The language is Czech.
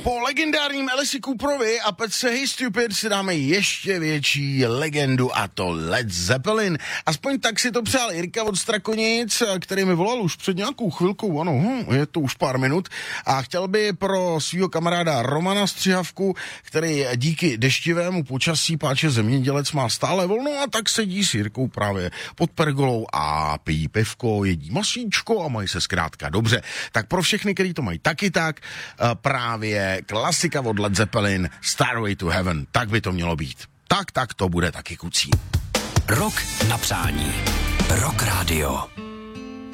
Po legendárním Alici Cooperovi a pece Hey Stupid si dáme ještě větší legendu, a to Led Zeppelin. Aspoň tak si to přál Jirka od Strakonic, který mi volal už před nějakou chvilkou, ano, je to už pár minut, a chtěl by pro svého kamaráda Romana Střihavku, který díky deštivému počasí, páče zemědělec, má stále volno, a tak sedí s Jirkou právě pod pergolou a pijí pivko, jedí masíčko a mají se zkrátka dobře. Tak pro všechny, kteří to mají taky tak, právě klasika od Led Zeppelin, Starway to Heaven, tak by to mělo být. Tak to bude taky kucí. Rok na přání. Rock Radio.